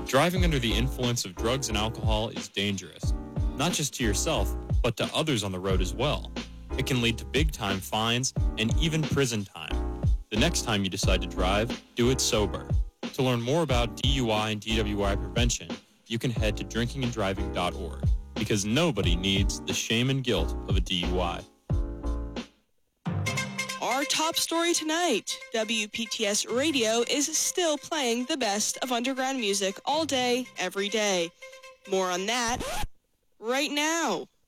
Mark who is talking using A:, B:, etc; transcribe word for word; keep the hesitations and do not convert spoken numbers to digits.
A: Driving under the influence of drugs and alcohol is dangerous, not just to yourself, but to others on the road as well. It can lead to big-time fines and even prison time. The next time you decide to drive, do it sober. To learn more about D U I and D W I prevention, you can head to drinking and driving dot org, because nobody needs the shame and guilt of a D U I.
B: Our top story tonight, W P T S Radio is still playing the best of underground music all day, every day. More on that right now.